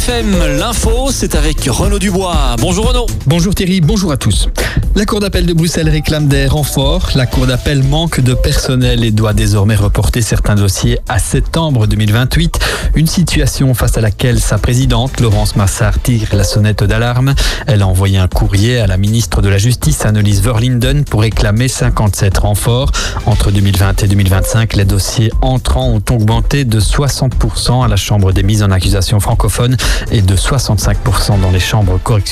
FM, l'info, c'est avec Renaud Dubois. Bonjour Renaud. Bonjour Thierry, bonjour à tous. La Cour d'appel de Bruxelles réclame des renforts. La Cour d'appel manque de personnel et doit désormais reporter certains dossiers à septembre 2028. Une situation face à laquelle sa présidente, Laurence Massart, tire la sonnette d'alarme. Elle a envoyé un courrier à la ministre de la Justice, Annelies Verlinden, pour réclamer 57 renforts. Entre 2020 et 2025, les dossiers entrants ont augmenté de 60% à la Chambre des mises en accusation francophone et de 65% dans les chambres correctionnelles.